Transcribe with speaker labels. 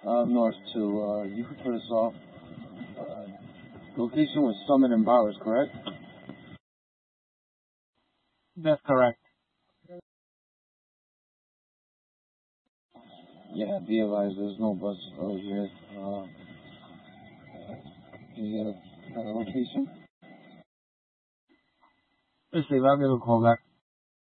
Speaker 1: north to, you could put us off. Location was Summit and Bowers, correct?
Speaker 2: That's correct.
Speaker 1: Yeah, be advised, there's no bus over here. Do you have a location?
Speaker 2: Let's see, I'll give a call back.